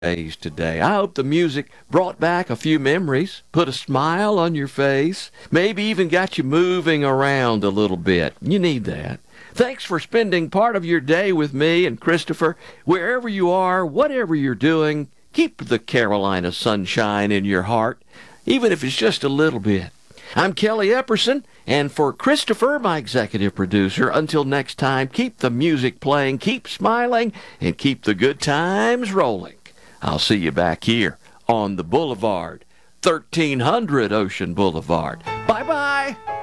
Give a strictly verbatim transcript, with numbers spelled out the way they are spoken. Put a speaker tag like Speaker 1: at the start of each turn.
Speaker 1: days today. I hope the music brought back a few memories, put a smile on your face, maybe even got you moving around a little bit. You need that. Thanks for spending part of your day with me and Christopher. Wherever you are, whatever you're doing, keep the Carolina sunshine in your heart, even if it's just a little bit. I'm Kelly Epperson, and for Christopher, my executive producer, until next time, keep the music playing, keep smiling, and keep the good times rolling. I'll see you back here on the Boulevard, thirteen hundred Ocean Boulevard. Bye-bye.